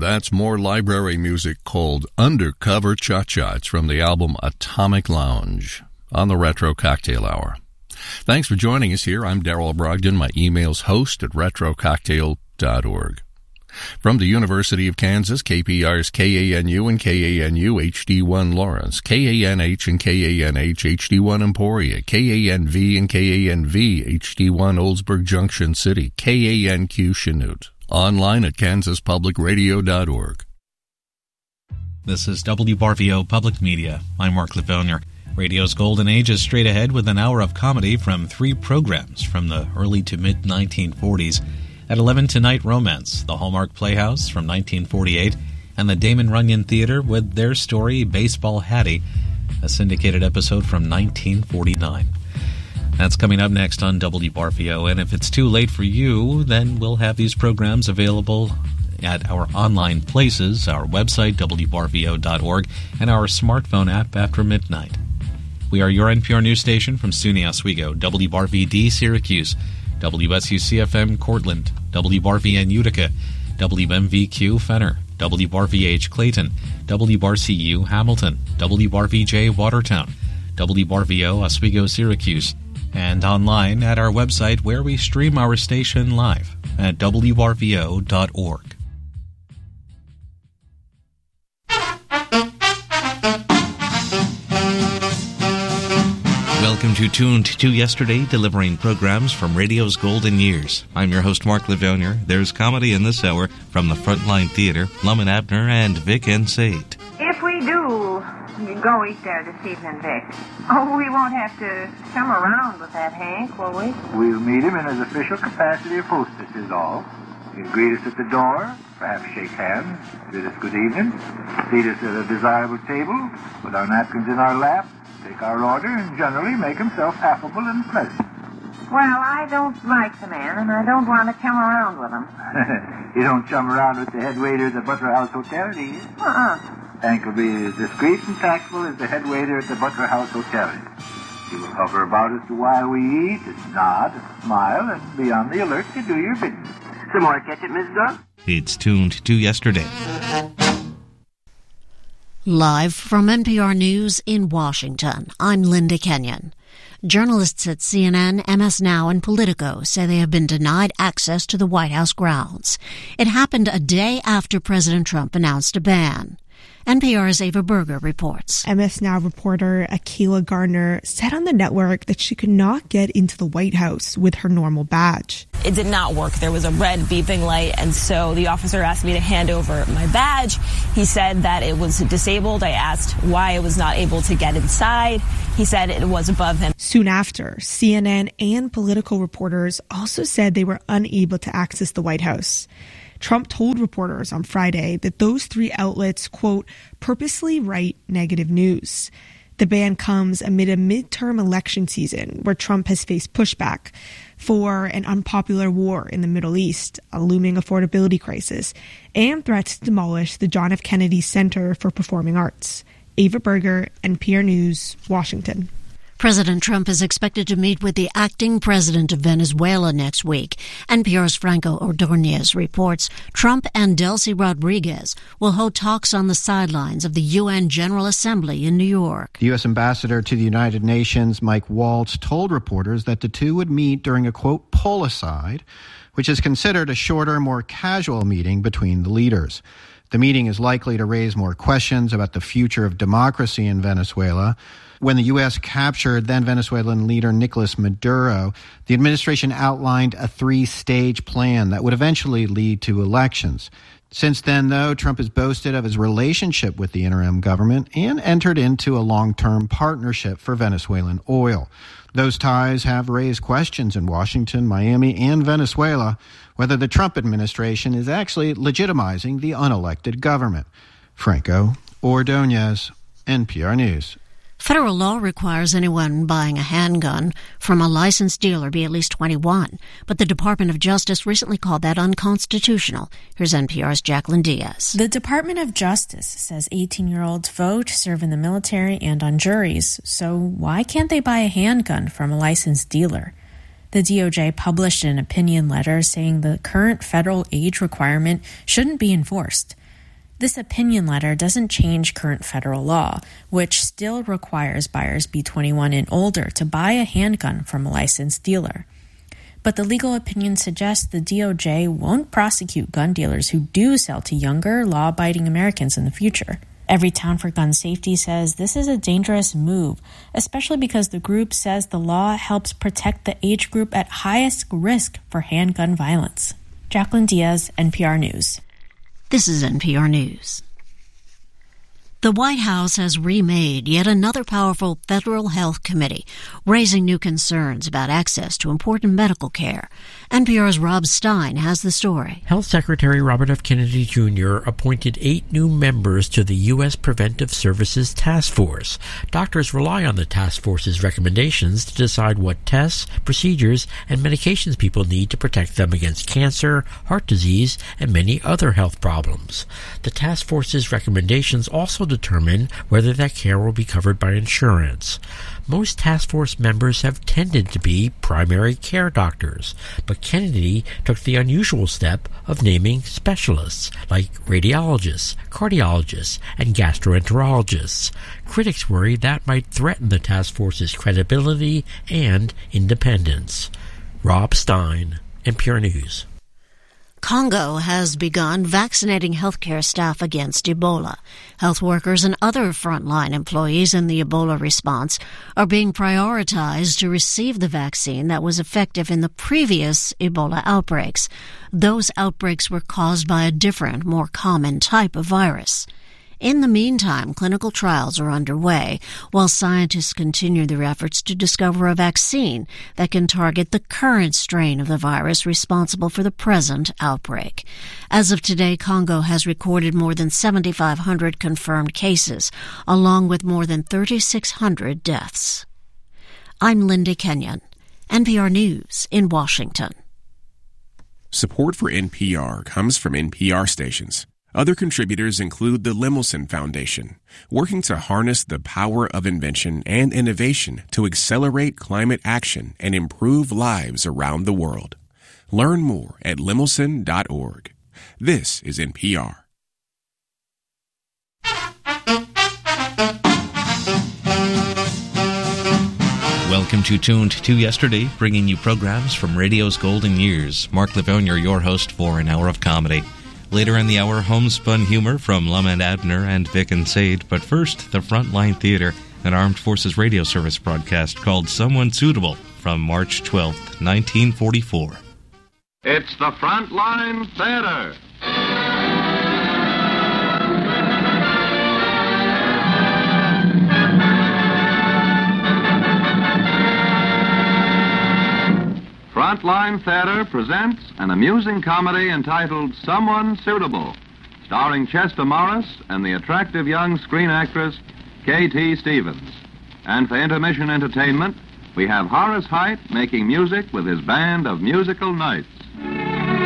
That's more library music called Undercover Cha-Cha. It's from the album Atomic Lounge on the Retro Cocktail Hour. Thanks for joining us here. I'm Darrell Brogdon. My email's host@retrococktail.org. From the University of Kansas, KPR's KANU and KANU HD1 Lawrence, KANH and KANH HD1 Emporia, KANV and KANV HD1 Oldsburg Junction City, KANQ Chanute. Online at kansaspublicradio.org. This is WRVO Public Media. I'm Mark Lefevre. Radio's golden age is straight ahead with an hour of comedy from three programs from the early to mid-1940s. At 11 tonight, Romance, the Hallmark Playhouse from 1948, and the Damon Runyon Theater with their story, Baseball Hattie, a syndicated episode from 1949. That's coming up next on WRVO, and if it's too late for you, then we'll have these programs available at our online places, our website, WRVO.org, and our smartphone app after midnight. We are your NPR news station from SUNY Oswego, WRVD Syracuse, WSUCFM Cortland, WRVN Utica, WMVQ Fenner, WRVH Clayton, WRCU Hamilton, WRVJ Watertown, WRVO Oswego Syracuse, and online at our website where we stream our station live at WRVO.org. Welcome to Tuned to Yesterday, delivering programs from radio's golden years. I'm your host, Mark Lefevre. There's comedy in this hour from the Frontline Theater, Lum and Abner, and Vic and Sate. If we do go eat there this evening, Vic, we won't have to come around with that Hank, will we? We'll meet him in his official capacity of hostess is all. He'll greet us at the door, perhaps shake hands, bid us good evening, seat us at a desirable table, put our napkins in our lap, take our order, and generally make himself affable and pleasant. Well, I don't like the man, and I don't want to come around with him. You don't chum around with the head waiter at the Butler House Hotel, do you? Hank will be as discreet and tactful as the head waiter at the Butler House Hotel is. He will hover about us while we eat, and nod, and smile, and be on the alert to do your bidding. Some more ketchup, Miss Dunn? It's Tuned to Yesterday. Live from NPR News in Washington, I'm Linda Kenyon. Journalists at CNN, MS Now, and Politico say they have been denied access to the White House grounds. It happened a day after President Trump announced a ban. NPR's Ava Berger reports. MS Now reporter Akilah Gardner said on the network that she could not get into the White House with her normal badge. It did not work. There was a red beeping light, and so the officer asked me to hand over my badge. He said that it was disabled. I asked why I was not able to get inside. He said it was above him. Soon after, CNN and Politico reporters also said they were unable to access the White House. Trump told reporters on Friday that those three outlets, quote, purposely write negative news. The ban comes amid a midterm election season where Trump has faced pushback for an unpopular war in the Middle East, a looming affordability crisis, and threats to demolish the John F. Kennedy Center for Performing Arts. Ava Berger, NPR News, Washington. President Trump is expected to meet with the acting president of Venezuela next week. NPR's Franco Ordonez reports Trump and Delcy Rodriguez will hold talks on the sidelines of the UN General Assembly in New York. The U.S. ambassador to the United Nations, Mike Waltz, told reporters that the two would meet during a, quote, pull-aside, which is considered a shorter, more casual meeting between the leaders. The meeting is likely to raise more questions about the future of democracy in Venezuela. When the U.S. captured then-Venezuelan leader Nicolas Maduro, the administration outlined a three-stage plan that would eventually lead to elections. Since then, though, Trump has boasted of his relationship with the interim government and entered into a long-term partnership for Venezuelan oil. Those ties have raised questions in Washington, Miami, and Venezuela whether the Trump administration is actually legitimizing the unelected government. Franco Ordonez, NPR News. Federal law requires anyone buying a handgun from a licensed dealer be at least 21, but the Department of Justice recently called that unconstitutional. Here's NPR's Jacqueline Diaz. The Department of Justice says 18-year-olds vote, serve in the military, and on juries, so why can't they buy a handgun from a licensed dealer? The DOJ published an opinion letter saying the current federal age requirement shouldn't be enforced. This opinion letter doesn't change current federal law, which still requires buyers be 21 and older to buy a handgun from a licensed dealer. But the legal opinion suggests the DOJ won't prosecute gun dealers who do sell to younger, law-abiding Americans in the future. Everytown for Gun Safety says this is a dangerous move, especially because the group says the law helps protect the age group at highest risk for handgun violence. Jacqueline Diaz, NPR News. This is NPR News. The White House has remade yet another powerful federal health committee, raising new concerns about access to important medical care. NPR's Rob Stein has the story. Health Secretary Robert F. Kennedy Jr. appointed 8 new members to the U.S. Preventive Services Task Force. Doctors rely on the task force's recommendations to decide what tests, procedures, and medications people need to protect them against cancer, heart disease, and many other health problems. The task force's recommendations also determine whether that care will be covered by insurance. Most task force members have tended to be primary care doctors, but Kennedy took the unusual step of naming specialists like radiologists, cardiologists, and gastroenterologists. Critics worry that might threaten the task force's credibility and independence. Rob Stein, NPR News. Congo has begun vaccinating healthcare staff against Ebola. Health workers and other frontline employees in the Ebola response are being prioritized to receive the vaccine that was effective in the previous Ebola outbreaks. Those outbreaks were caused by a different, more common type of virus. In the meantime, clinical trials are underway while scientists continue their efforts to discover a vaccine that can target the current strain of the virus responsible for the present outbreak. As of today, Congo has recorded more than 7,500 confirmed cases, along with more than 3,600 deaths. I'm Linda Kenyon, NPR News in Washington. Support for NPR comes from NPR stations. Other contributors include the Lemelson Foundation, working to harness the power of invention and innovation to accelerate climate action and improve lives around the world. Learn more at lemelson.org. This is NPR. Welcome to Tuned to Yesterday, bringing you programs from radio's golden years. Mark Lavogne, your host for an hour of comedy. Later in the hour, homespun humor from Lum and Abner and Vic and Sade. But first, the Frontline Theater, an Armed Forces radio service broadcast called Someone Suitable from March 12th, 1944. It's the Frontline Theater. Frontline Theater presents an amusing comedy entitled Someone Suitable, starring Chester Morris and the attractive young screen actress K.T. Stevens. And for intermission entertainment, we have Horace Heidt making music with his band of musical knights.